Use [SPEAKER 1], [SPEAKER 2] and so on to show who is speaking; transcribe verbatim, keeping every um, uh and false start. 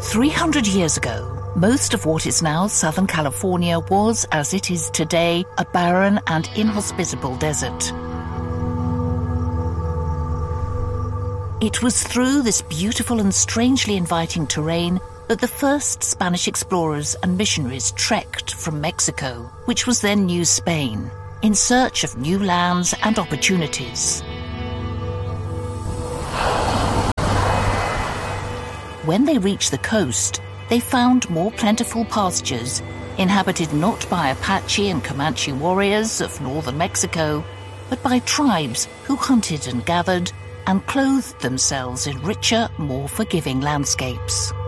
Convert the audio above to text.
[SPEAKER 1] three hundred years ago, most of what is now Southern California was, as it is today, a barren and inhospitable desert. It was through this beautiful and strangely inviting terrain that the first Spanish explorers and missionaries trekked from Mexico, which was then New Spain, in search of new lands and opportunities. When they reached the coast, they found more plentiful pastures, inhabited not by Apache and Comanche warriors of northern Mexico, but by tribes who hunted and gathered and clothed themselves in richer, more forgiving landscapes.